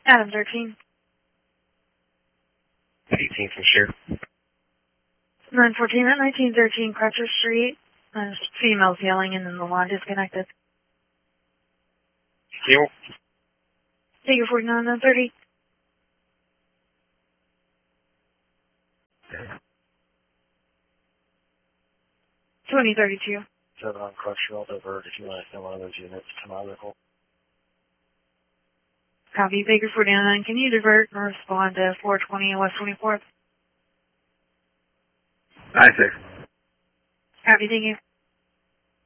Adam 13. 18 from Sheriff. 914 at 1913 Crutcher Street. There's females yelling and then the line disconnected. Deal. Figure 49 930. 2032. 7 on Crutcher, I'll divert if you want to send one of those units to my vehicle. Copy, Baker 49. Can you divert and respond to 420 and West 24th? 96. Copy, thank you.